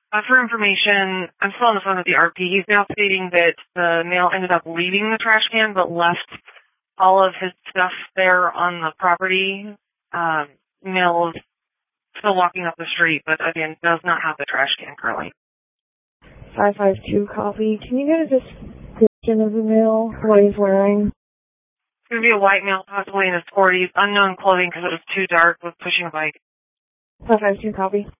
For information, I'm still on the phone with the RP. He's now stating that the male ended up leaving the trash can but left all of his stuff there on the property. Male is still walking up the street, but again, does not have the trash can currently. 552 copy. Can you get a description of the male, what he's wearing? It's going to be a white male, possibly in his 40s, unknown clothing because it was too dark, was pushing a bike. 552 copy.